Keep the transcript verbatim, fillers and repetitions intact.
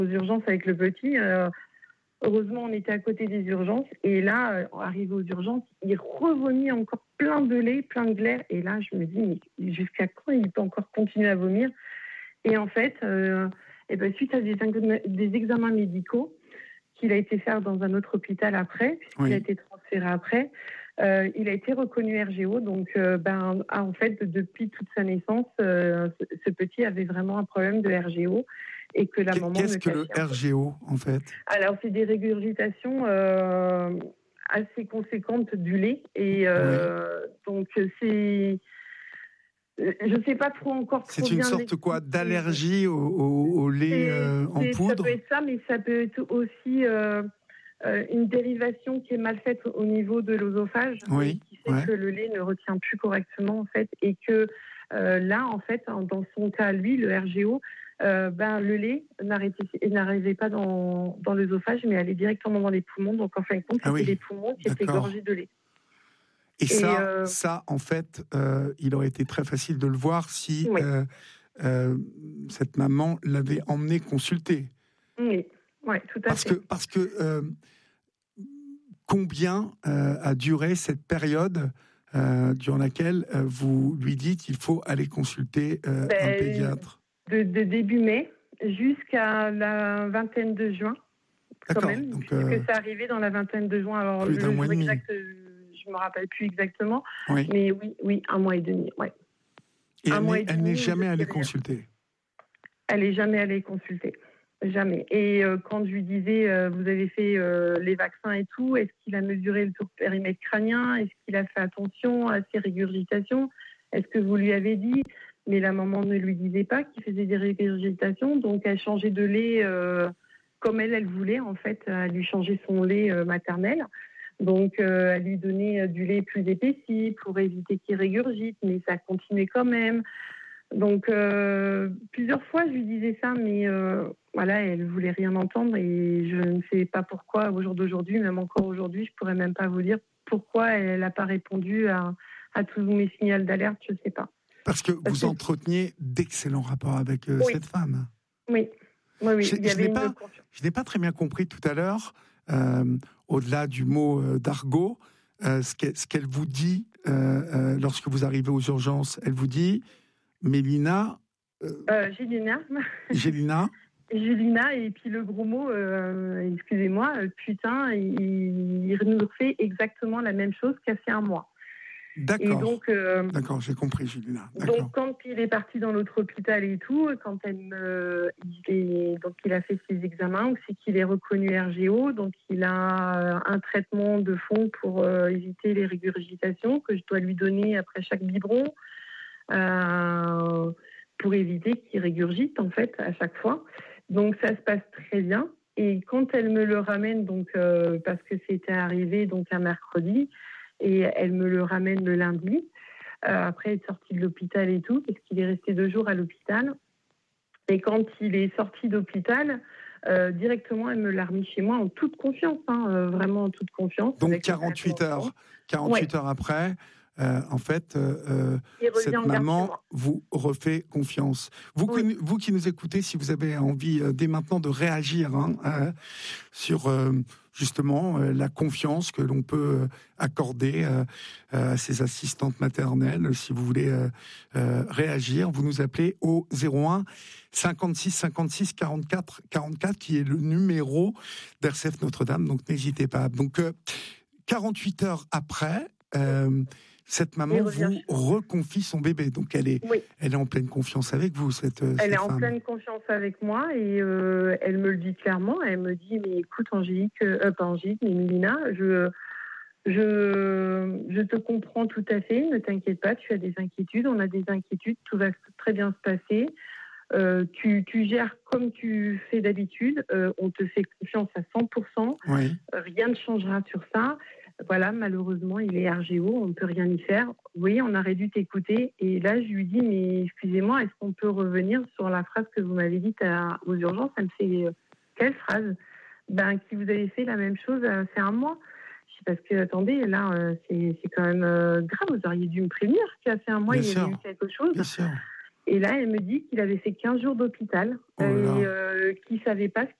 aux urgences avec le petit. Euh, heureusement, on était à côté des urgences. Et là, euh, arrivé aux urgences, il revomit encore plein de lait, plein de glaire. Et là, je me dis, mais jusqu'à quand il peut encore continuer à vomir? Et en fait, euh, et ben, suite à des, des examens médicaux qu'il a été faire dans un autre hôpital après, puisqu'il oui. a été transféré après, euh, il a été reconnu R G O. Donc, euh, ben, en fait, depuis toute sa naissance, euh, ce, ce petit avait vraiment un problème de R G O. Et que la maman Qu'est-ce que le R G O, en fait? Alors, c'est des régurgitations euh, assez conséquentes du lait. Et euh, oui. donc, c'est... Je ne sais pas trop encore trop C'est une bien sorte quoi d'allergie au, au, au lait euh, en poudre? Ça peut être ça, mais ça peut être aussi euh, euh, une dérivation qui est mal faite au niveau de l'œsophage, oui, qui fait ouais. que le lait ne retient plus correctement en fait, et que euh, là en fait, dans son cas lui, le R G O, euh, ben le lait n'arrivait pas dans, dans l'œsophage, mais allait directement dans les poumons. Donc en fin de compte, c'était ah oui. les poumons qui D'accord. étaient gorgés de lait. Et, et ça, euh... ça, en fait, euh, il aurait été très facile de le voir si oui. euh, euh, cette maman l'avait emmené consulter. Oui, ouais, tout à parce fait. Que, parce que euh, combien euh, a duré cette période euh, durant laquelle euh, vous lui dites qu'il faut aller consulter euh, ben, un pédiatre? de, de début mai jusqu'à la vingtaine de juin. Quand même, donc, puisque euh, ça arrivait dans la vingtaine de juin. Alors, plus le d'un mois jour et demi. exact, je ne me rappelle plus exactement. Oui. Mais oui, oui, un mois et demi. Ouais. Et un elle, elle n'est jamais allée consulter? Elle n'est jamais allée consulter. Jamais. Et euh, quand je lui disais, euh, vous avez fait euh, les vaccins et tout, est-ce qu'il a mesuré le tour périmètre crânien? Est-ce qu'il a fait attention à ses régurgitations? Est-ce que vous lui avez dit? Mais la maman ne lui disait pas qu'il faisait des régurgitations. Donc, elle changeait de lait... Euh, comme elle, elle voulait, en fait, à lui changer son lait euh, maternel. Donc, euh, à lui donner euh, du lait plus épaissi pour éviter qu'il régurgite, mais ça continuait quand même. Donc, euh, plusieurs fois, je lui disais ça, mais euh, voilà, elle voulait rien entendre et je ne sais pas pourquoi, au jour d'aujourd'hui, même encore aujourd'hui, je pourrais même pas vous dire pourquoi elle n'a pas répondu à, à tous mes signaux d'alerte, je ne sais pas. Parce que Parce vous que... entreteniez d'excellents rapports avec euh, oui. cette femme. Oui. Oui, oui, je, il y je, avait n'ai une... pas, je n'ai pas très bien compris tout à l'heure, euh, au-delà du mot euh, d'argot, euh, ce, qu'elle, ce qu'elle vous dit euh, euh, lorsque vous arrivez aux urgences. Elle vous dit, Mélina... Euh, euh, Gélina. Gélina. Gélina, et puis le gros mot, euh, excusez-moi, putain, il, il nous fait exactement la même chose qu'il y a fait un mois. D'accord. Et donc, euh, D'accord, j'ai compris, Gélina. D'accord. Donc, quand il est parti dans l'autre hôpital et tout, quand elle me, il est, donc il a fait ses examens, où c'est qu'il est reconnu R G O, donc il a un traitement de fond pour euh, éviter les régurgitations que je dois lui donner après chaque biberon, euh, pour éviter qu'il régurgite en fait à chaque fois. Donc ça se passe très bien. Et quand elle me le ramène, donc euh, parce que c'était arrivé donc un mercredi, et elle me le ramène le lundi. Euh, après être sorti de l'hôpital et tout, parce qu'il est resté deux jours à l'hôpital. Et quand il est sorti d'hôpital, euh, directement, elle me l'a remis chez moi en toute confiance, hein, euh, vraiment en toute confiance. Donc quarante-huit heures, quarante-huit ouais. heures après, euh, en fait, euh, cette maman vous refait confiance. Vous, oui. vous qui nous écoutez, si vous avez envie euh, dès maintenant de réagir hein, euh, sur euh, justement euh, la confiance que l'on peut accorder euh, à ses assistantes maternelles, si vous voulez euh, euh, réagir, vous nous appelez au zéro un cinquante-six cinquante-six quarante-quatre quarante-quatre qui est le numéro d'R C F Notre-Dame, donc n'hésitez pas. Donc euh, quarante-huit heures après, euh, cette maman vous reconfie son bébé, donc elle est, oui. elle est en pleine confiance avec vous, cette, elle cette est femme. En pleine confiance avec moi et euh, elle me le dit clairement. Elle me dit mais écoute Angélique, euh, pas Angélique, mais Mélina, je, je, je te comprends tout à fait. Ne t'inquiète pas, tu as des inquiétudes, on a des inquiétudes, tout va très bien se passer. Euh, tu, tu gères comme tu fais d'habitude. Euh, on te fait confiance à cent pour cent. Oui. Euh, rien ne changera sur ça. Voilà, malheureusement, il est R G O, on ne peut rien y faire. Oui, on aurait dû t'écouter. Et là, je lui dis, mais excusez-moi, est-ce qu'on peut revenir sur la phrase que vous m'avez dite à, aux urgences? Elle me fait, euh, quelle phrase? Ben, qui vous avez fait la même chose euh, c'est un mois. Je dis, parce que, attendez, là, euh, c'est, c'est quand même euh, grave. Vous auriez dû me prévenir qu'il y a fait un mois, Bien il y sûr. avait eu quelque chose. Bien sûr. Et là, elle me dit qu'il avait fait quinze jours d'hôpital oh et euh, qu'il ne savait pas ce